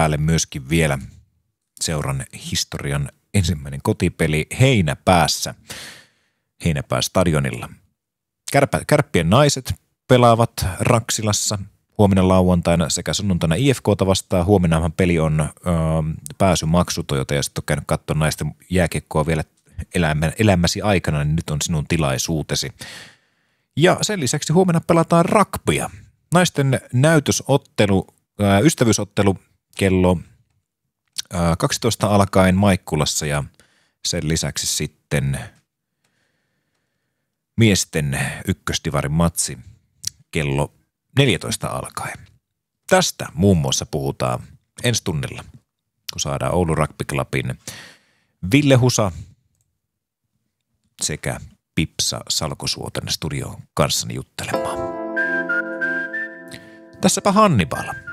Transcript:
päälle myöskin vielä seuran historian ensimmäinen kotipeli Heinäpäässä, Heinäpää-stadionilla. Kärppien naiset pelaavat Raksilassa huomenna lauantaina sekä sunnuntaina IFK:ta vastaan. Huomennahan peli on pääsymaksuton, joten jos et ole käynyt katsomaan naisten jääkiekkoa vielä elämäsi aikana, niin nyt on sinun tilaisuutesi. Ja sen lisäksi huomenna pelataan rugbya. Naisten näytösottelu, ystävyysottelu kello 12 alkaen Maikkulassa ja sen lisäksi sitten miesten ykköstivarin matsi kello 14 alkaen. Tästä muun muassa puhutaan ensi tunnilla, kun saadaan Oulu Rugby Clubin Ville Husa sekä Pipsa Salkosuo tänne studioon kanssani juttelemaan. Tässäpä Hannibal.